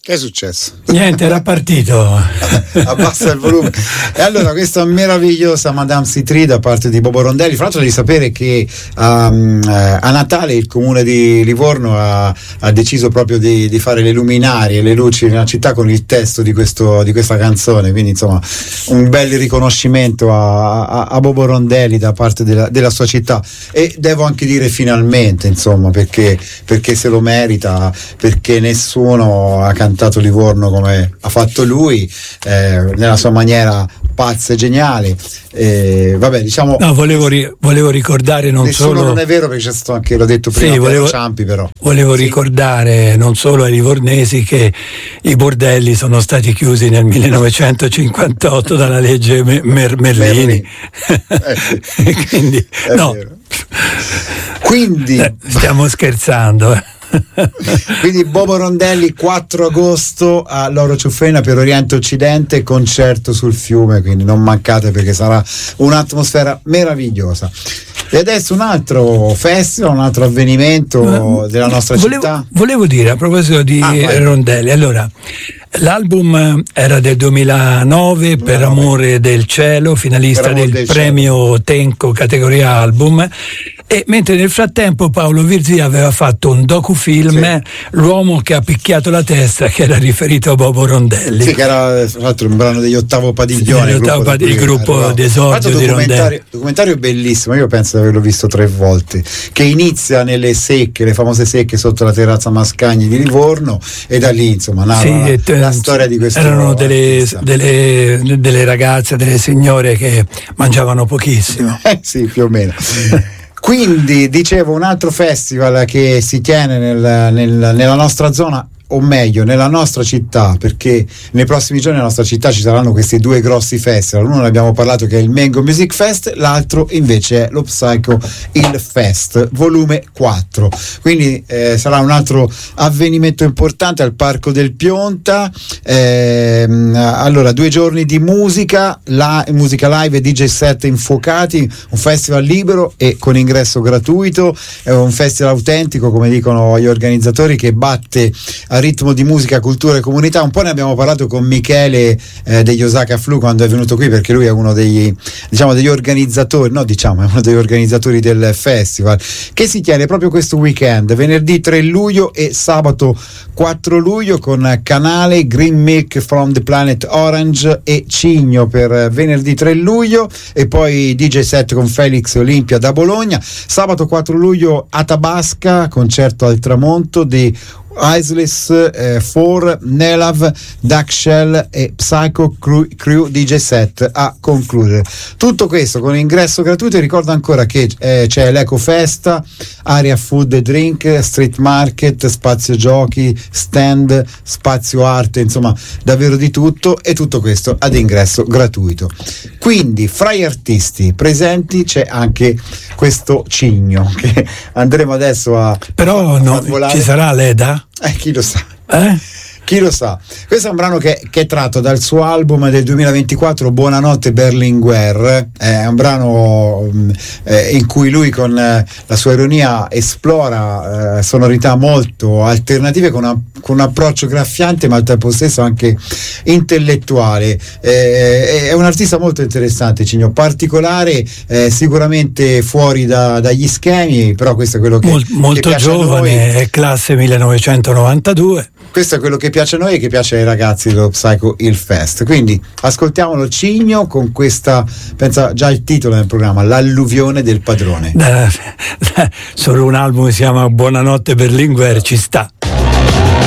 Che è successo? Niente, era partito. Abbassa il volume. E allora questa meravigliosa Madame Citri da parte di Bobo Rondelli. Fra l'altro devi sapere che a Natale il comune di Livorno ha deciso proprio di fare le luminarie, le luci nella città con il testo di questa canzone, quindi insomma un bel riconoscimento a Bobo Rondelli da parte della sua città, e devo anche dire finalmente, insomma, perché se lo merita, perché nessuno ha cantato Livorno come ha fatto lui, nella sua maniera pazza e geniale. Vabbè, diciamo, no, volevo ricordare non solo, non è vero, perché c'è stato anche, l'ho detto prima, sì, Ciampi, però volevo ricordare non solo ai livornesi che i bordelli sono stati chiusi nel 1958 dalla legge Merlini. Quindi no, quindi stiamo scherzando. Quindi Bobo Rondelli 4 agosto a Loro Ciuffena per Oriente Occidente, concerto sul fiume, quindi non mancate perché sarà un'atmosfera meravigliosa. E adesso un altro festival, un altro avvenimento della nostra città. Volevo dire a proposito di Rondelli, allora l'album era del 2009, Per amore del cielo, finalista del premio Tenco categoria album. E mentre nel frattempo Paolo Virzì aveva fatto un docufilm, sì, L'uomo che ha picchiato la testa, che era riferito a Bobo Rondelli. Sì, che era tra l'altro un brano degli Ottavo Padiglione, il gruppo d'esordio di Rondelli. Documentario bellissimo, io penso di averlo visto 3 volte, che inizia nelle secche, le famose secche sotto la terrazza Mascagni di Livorno, e da lì insomma narra la storia di questo. Erano delle ragazze, delle signore che mangiavano pochissimo. Sì, più o meno. Quindi dicevo, un altro festival che si tiene nella nostra zona, o meglio nella nostra città, perché nei prossimi giorni nella nostra città ci saranno questi 2 grossi festival. Uno ne abbiamo parlato, che è il Mango Music Fest, l'altro invece è lo Psycho Hill Fest volume 4, quindi sarà un altro avvenimento importante al Parco del Pionta. Allora 2 giorni di musica live e DJ set infuocati, un festival libero e con ingresso gratuito, è un festival autentico, come dicono gli organizzatori, che batte a ritmo di musica, cultura e comunità. Un po' ne abbiamo parlato con Michele degli Osaka Flu quando è venuto qui, perché lui è uno degli organizzatori, è uno degli organizzatori del festival, che si tiene proprio questo weekend, venerdì 3 luglio e sabato 4 luglio, con Canale, Green Milk from the Planet Orange e Cigno per venerdì 3 luglio, e poi DJ set con Felix Olimpia da Bologna. Sabato 4 luglio a Tabasca, concerto al tramonto di Iceless, 4, Nelav, Duckshell e Psycho Crew DJ set a concludere. Tutto questo con ingresso gratuito. E ricordo ancora che c'è l'Eco Festa, area food e drink, street market, spazio giochi, stand, spazio arte, insomma davvero di tutto, e tutto questo ad ingresso gratuito. Quindi fra gli artisti presenti c'è anche questo Cigno, che andremo adesso a volare. Ci sarà l'Eda? Chi lo sa? Chi lo sa? Questo è un brano che è tratto dal suo album del 2024, Buonanotte Berlinguer. È un brano in cui lui con la sua ironia esplora sonorità molto alternative, con un approccio graffiante ma al tempo stesso anche intellettuale. È un artista molto interessante, Cigno, particolare, sicuramente fuori dagli schemi, però questo è quello che molto che giovane, è classe 1992. Questo è quello che piace a noi e che piace ai ragazzi dello Psycho Hill Fest. Quindi ascoltiamolo, Cigno, con questa, pensa già il titolo del programma, L'alluvione del padrone. Solo un album si chiama Buonanotte Berlinguer, ci sta.